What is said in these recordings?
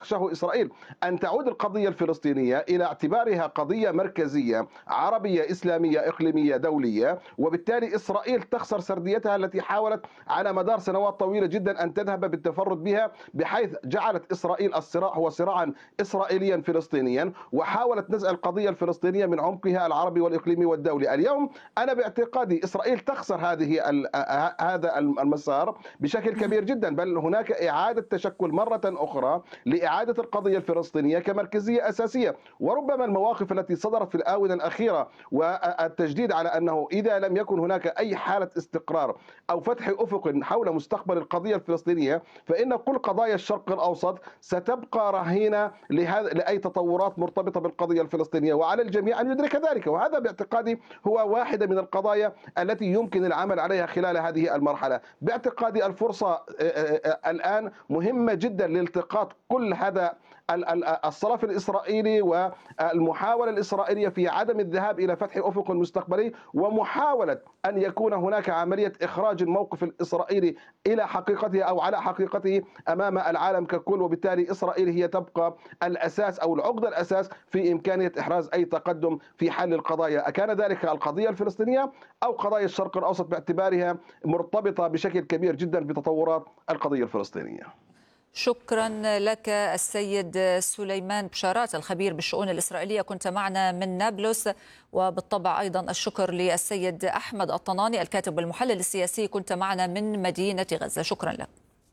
تخشاه إسرائيل أن تعود القضية الفلسطينية إلى اعتبارها قضية مركزية عربية إسلامية إقليمية دولية، وبالتالي إسرائيل تخسر سرديتها التي حاولت على مدار سنوات طويلة جدا أن تذهب بالتفرد بها، بحيث جعلت إسرائيل الصراع هو صراعا إسرائيليا فلسطينيا، وحاولت نزع القضية الفلسطينية من عمقها العربي والإقليمي والدولي. اليوم أنا باعتقادي إسرائيل تخسر هذا المسار بشكل كبير جدا، بل هناك إعادة تشكل مرة أخرى لإعادة القضية الفلسطينية كمركزية أساسية. وربما المواقف التي صدرت في الآونة الأخيرة والتجديد على أنه إذا لم يكن هناك أي حالة استقرار أو فتح أفق حول مستقبل القضية الفلسطينية، فإن كل قضايا الشرق الأوسط ستبقى رهينة لأي تطورات مرتبطة بالقضية الفلسطينية، وعلى الجميع أن يدرك ذلك. وهذا باعتقادي هو واحدة من القضايا التي يمكن العمل عليها خلال هذه المرحلة. باعتقادي الفرصة الآن مهمة جدا لالتقاط كل هذا الصرف الإسرائيلي والمحاولة الإسرائيلية في عدم الذهاب إلى فتح أفق مستقبلي، ومحاولة أن يكون هناك عملية إخراج الموقف الإسرائيلي إلى حقيقته أو على حقيقته أمام العالم ككل. وبالتالي إسرائيل هي تبقى الأساس أو العقدة الأساس في إمكانية إحراز أي تقدم في حل القضايا، أكان ذلك القضية الفلسطينية أو قضايا الشرق الأوسط، باعتبارها مرتبطة بشكل كبير جدا بتطورات القضية الفلسطينية. شكرا لك السيد سليمان بشارات الخبير بالشؤون الإسرائيلية، كنت معنا من نابلس. وبالطبع أيضا الشكر للسيد أحمد الطناني الكاتب والمحلل السياسي، كنت معنا من مدينة غزة. شكرا لك.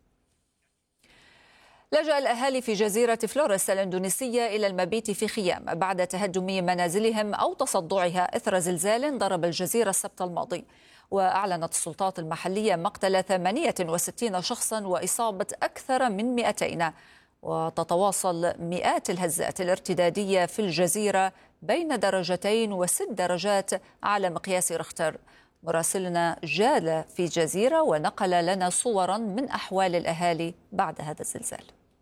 لجأ الأهالي في جزيرة فلوريس الإندونيسية إلى المبيت في خيام بعد تهدم منازلهم أو تصدعها إثر زلزال ضرب الجزيرة السبت الماضي. وأعلنت السلطات المحلية مقتل 68 شخصا وإصابة أكثر من 200. وتتواصل مئات الهزات الارتدادية في الجزيرة بين 2 و6 درجات على مقياس ريختر. مراسلنا جال في جزيرة ونقل لنا صورا من أحوال الأهالي بعد هذا الزلزال.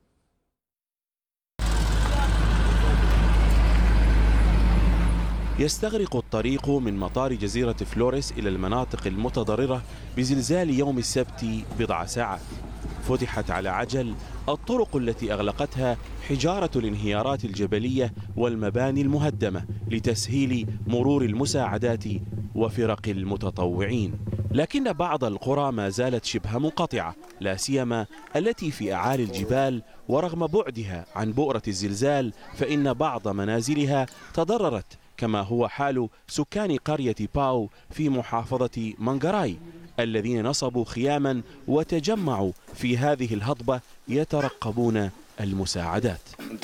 يستغرق الطريق من مطار جزيرة فلوريس إلى المناطق المتضررة بزلزال يوم السبت بضع ساعات. فتحت على عجل الطرق التي أغلقتها حجارة الانهيارات الجبلية والمباني المهدمة لتسهيل مرور المساعدات وفرق المتطوعين. لكن بعض القرى ما زالت شبه منقطعة، لا سيما التي في أعالي الجبال، ورغم بعدها عن بؤرة الزلزال فإن بعض منازلها تضررت، كما هو حال سكان قرية باو في محافظة مانغاراي الذين نصبوا خياما وتجمعوا في هذه الهضبة يترقبون المساعدات.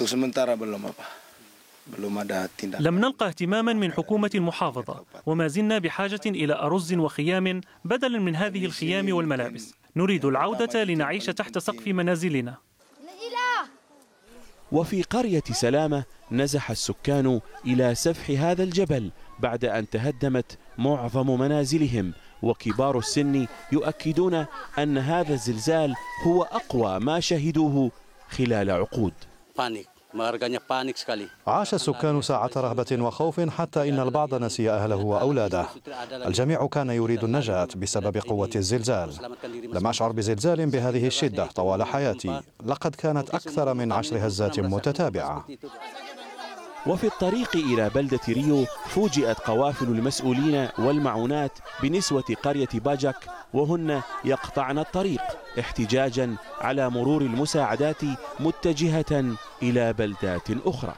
لم نلقى اهتماما من حكومة المحافظة، وما زلنا بحاجة إلى أرز وخيام بدلا من هذه الخيام والملابس. نريد العودة لنعيش تحت سقف منازلنا. وفي قرية سلامة نزح السكان إلى سفح هذا الجبل بعد أن تهدمت معظم منازلهم، وكبار السن يؤكدون أن هذا الزلزال هو أقوى ما شهدوه خلال عقود. عاش السكان ساعة رهبة وخوف حتى إن البعض نسي أهله وأولاده. الجميع كان يريد النجاة بسبب قوة الزلزال. لم أشعر بزلزال بهذه الشدة طوال حياتي، لقد كانت أكثر من 10 هزات متتابعة. وفي الطريق إلى بلدة ريو فوجئت قوافل المسؤولين والمعونات بنسوة قرية باجاك وهن يقطعن الطريق احتجاجا على مرور المساعدات متجهة إلى بلدات أخرى.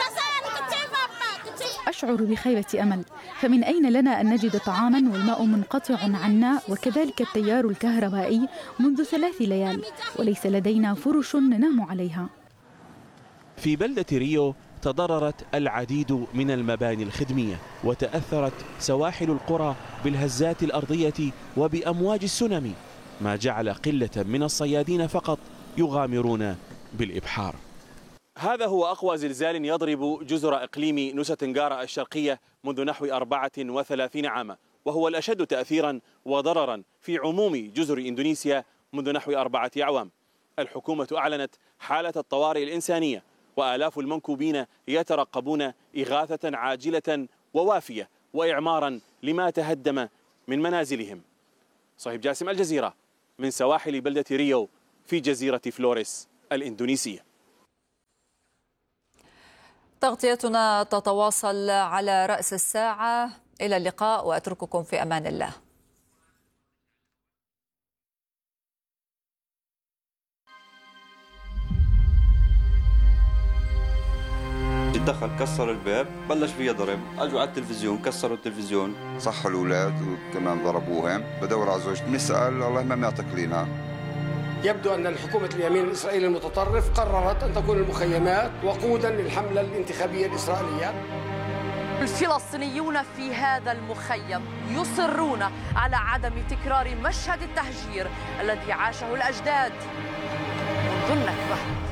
أشعر بخيبة أمل، فمن أين لنا أن نجد طعاما والماء منقطع عنا، وكذلك التيار الكهربائي منذ 3 ليال، وليس لدينا فرش ننام عليها. في بلدة ريو تضررت العديد من المباني الخدمية، وتأثرت سواحل القرى بالهزات الأرضية وبأمواج السونامي، ما جعل قلة من الصيادين فقط يغامرون بالإبحار. هذا هو أقوى زلزال يضرب جزر إقليم نوسا تنغارا الشرقية منذ نحو 34 عاما، وهو الأشد تأثيرا وضررا في عموم جزر إندونيسيا منذ نحو 4 أعوام. الحكومة أعلنت حالة الطوارئ الإنسانية، وآلاف المنكوبين يترقبون إغاثة عاجلة ووافية وإعمارا لما تهدم من منازلهم. صهيب جاسم، الجزيرة، من سواحل بلدة ريو في جزيرة فلوريس الإندونيسية. تغطيتنا تتواصل على رأس الساعة. إلى اللقاء وأترككم في أمان الله. دخل كسر الباب، بلش فيها ضرب، اجوا على التلفزيون كسروا التلفزيون، صحوا الاولاد وكمان ضربوهم. بدور على زوجتي بنسال والله ما معتقلينها. يبدو ان الحكومه اليمين الاسرائيلي المتطرف قررت ان تكون المخيمات وقودا للحمله الانتخابيه الاسرائيليه. الفلسطينيون في هذا المخيم يصرون على عدم تكرار مشهد التهجير الذي عاشه الأجداد منذ النكبة.